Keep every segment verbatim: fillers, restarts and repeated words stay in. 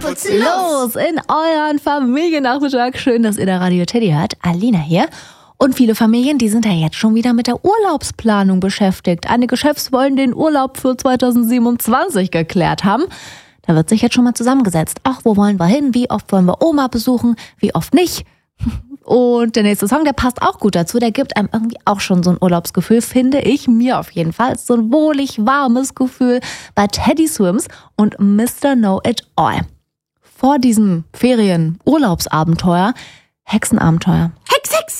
putz los in euren Familiennachmittag. Schön, dass ihr da Radio Teddy hört. Alina hier. Und viele Familien, die sind ja jetzt schon wieder mit der Urlaubsplanung beschäftigt. Einige Chefs wollen den Urlaub für zweitausendsiebenundzwanzig geklärt haben. Da wird sich jetzt schon mal zusammengesetzt. Ach, wo wollen wir hin? Wie oft wollen wir Oma besuchen? Wie oft nicht? Und der nächste Song, der passt auch gut dazu. Der gibt einem irgendwie auch schon so ein Urlaubsgefühl, finde ich, mir auf jeden Fall. So ein wohlig warmes Gefühl bei Teddy Swims und Mister Know It All. Vor diesem Ferien-Urlaubsabenteuer, Hexenabenteuer. Hex, Hex!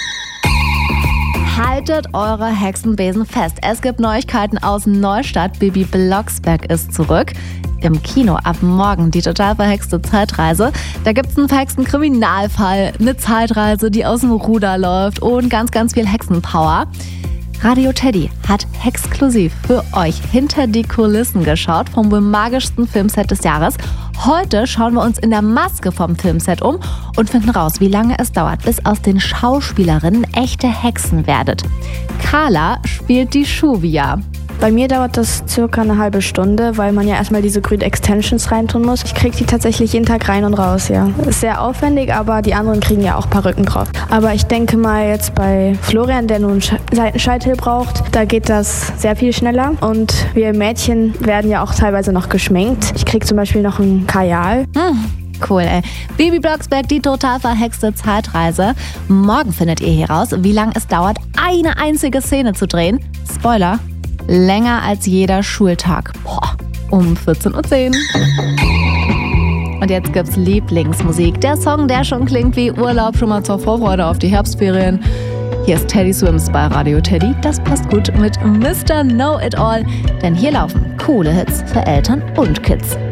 Haltet eure Hexenbesen fest. Es gibt Neuigkeiten aus Neustadt. Bibi Blocksberg ist zurück. Im Kino ab morgen die total verhexte Zeitreise. Da gibt's einen verhexten Kriminalfall, eine Zeitreise, die aus dem Ruder läuft und ganz, ganz viel Hexenpower. Radio Teddy hat exklusiv für euch hinter die Kulissen geschaut vom wohl magischsten Filmset des Jahres. Heute schauen wir uns in der Maske vom Filmset um und finden raus, wie lange es dauert, bis aus den Schauspielerinnen echte Hexen werdet. Carla spielt die Shuvia. Bei mir dauert das circa eine halbe Stunde, weil man ja erstmal diese grünen Extensions reintun muss. Ich kriege die tatsächlich jeden Tag rein und raus, ja. Ist sehr aufwendig, aber die anderen kriegen ja auch Perücken drauf. Aber ich denke mal jetzt bei Florian, der nun einen Seitenscheitel braucht, da geht das sehr viel schneller. Und wir Mädchen werden ja auch teilweise noch geschminkt. Ich kriege zum Beispiel noch ein Kajal. Hm. Cool, ey. Bibi Blocksberg, die total verhexte Zeitreise. Morgen findet ihr hier raus, wie lange es dauert, eine einzige Szene zu drehen. Spoiler, länger als jeder Schultag. Boah, um vierzehn Uhr zehn. Und jetzt gibt's Lieblingsmusik. Der Song, der schon klingt wie Urlaub, schon mal zur Vorfreude auf die Herbstferien. Hier ist Teddy Swims bei Radio Teddy. Das passt gut mit Mister Know It All. Denn hier laufen coole Hits für Eltern und Kids.